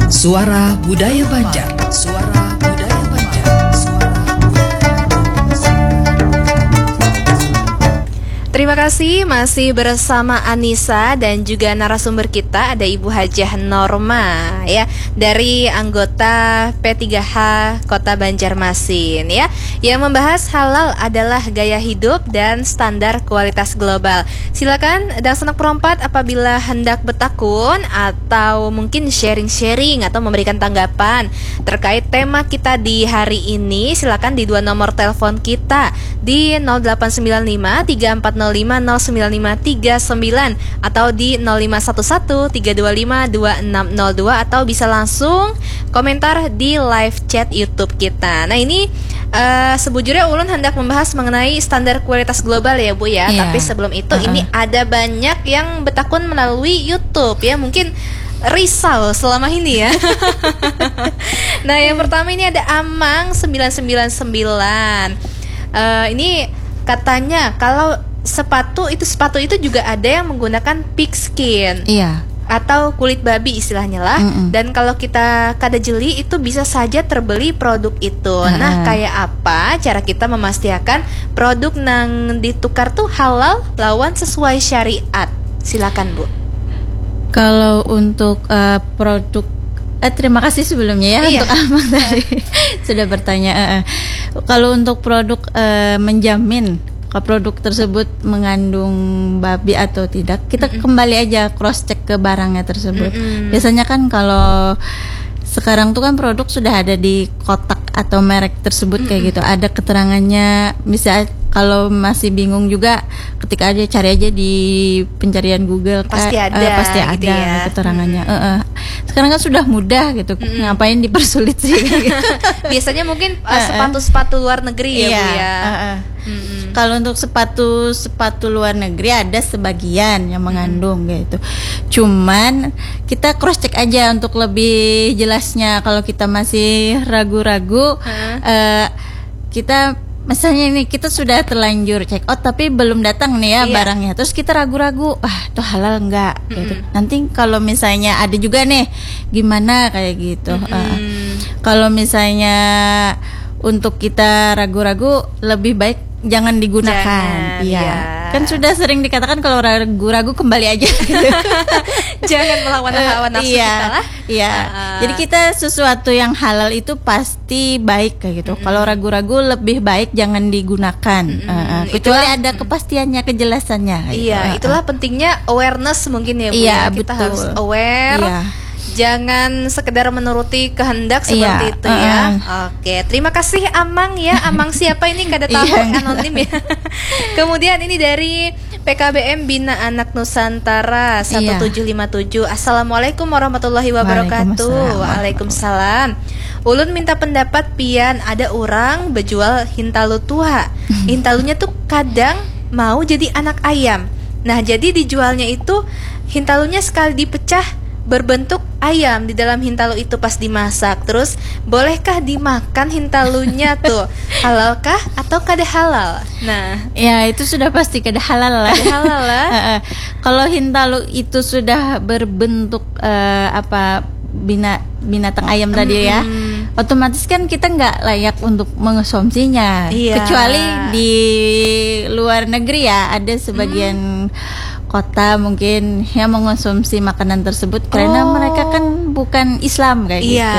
Suara Budaya Banjar. Suara Budaya Banjar. Terima kasih, masih bersama Anissa dan juga narasumber kita ada Ibu Hajah Norma ya, dari anggota P3H Kota Banjarmasin ya, yang membahas halal adalah gaya hidup dan standar kualitas global. Silakan dan senak perompat apabila hendak bertakun atau mungkin sharing-sharing atau memberikan tanggapan terkait tema kita di hari ini, silakan di dua nomor telepon kita di 0895 3405 0959 atau di 0511 325 2602 atau bisa langsung komentar di live chat YouTube kita. Nah ini sebujurnya Ulun hendak membahas mengenai standar kualitas global ya Bu ya. Yeah. Tapi sebelum itu ini ada banyak yang bertakun melalui YouTube ya, mungkin risau selama ini ya. Nah yang pertama ini ada Amang 999. Ini katanya kalau sepatu itu juga ada yang menggunakan pig skin. Iya. Atau kulit babi istilahnya lah. Dan kalau kita kada jeli itu bisa saja terbeli produk itu. Nah, kayak apa cara kita memastikan produk nang ditukar tuh halal lawan sesuai syariat? Silakan Bu. Kalau untuk produk terima kasih sebelumnya ya untuk Amang tadi sudah bertanya. Kalau untuk produk menjamin produk tersebut mengandung babi atau tidak, kita kembali aja cross check ke barangnya tersebut. Biasanya kan kalau sekarang tuh kan produk sudah ada di kotak atau merek tersebut kayak gitu, ada keterangannya. Bisa kalau masih bingung juga, ketika aja cari aja di pencarian Google pasti ada gitu ya keterangannya. Sekarang kan sudah mudah gitu, ngapain dipersulit sih? Biasanya mungkin sepatu-sepatu luar negeri ya Bu ya. Kalau untuk sepatu luar negeri ada sebagian yang mengandung gitu. Cuman kita cross check aja untuk lebih jelasnya. Kalau kita masih ragu-ragu, kita misalnya ini kita sudah terlanjur check out tapi belum datang nih ya barangnya. Terus kita ragu-ragu, itu halal enggak gitu. Nanti kalau misalnya ada juga nih gimana kayak gitu. Kalau misalnya untuk kita ragu-ragu lebih baik jangan digunakan. Iya. Kan sudah sering dikatakan kalau ragu-ragu kembali aja gitu. Jangan melawan hawa nafsu kita lah. Iya. Jadi kita sesuatu yang halal itu pasti baik kayak gitu. Kalau ragu-ragu lebih baik jangan digunakan. Kecuali ada kepastiannya, kejelasannya. Iya, itulah pentingnya awareness mungkin ya Bu. Iya, kita betul. harus aware. Iya. Jangan sekedar menuruti kehendak seperti itu ya. Oke, terima kasih Amang ya. Amang siapa ini? Kada tahu, anonim ya. Kemudian ini dari PKBM Bina Anak Nusantara 1757. Assalamualaikum warahmatullahi wabarakatuh. Waalaikumsalam. Ulun minta pendapat pian, ada orang berjual hintalu tua. Hintalunya tuh kadang mau jadi anak ayam. Nah, jadi dijualnya itu hintalunya sekali dipecah berbentuk ayam di dalam hintalu itu pas dimasak. Terus bolehkah dimakan hintalunya tuh? Halalkah atau kada halal? Nah, ya itu sudah pasti kada halal lah. Kada halal lah. Kalau hintalu itu sudah berbentuk binatang ayam tadi ya, otomatis kan kita nggak layak untuk mengonsumsinya. Kecuali di luar negeri ya, ada sebagian kota mungkin yang mengonsumsi makanan tersebut karena mereka kan bukan Islam kayak gitu.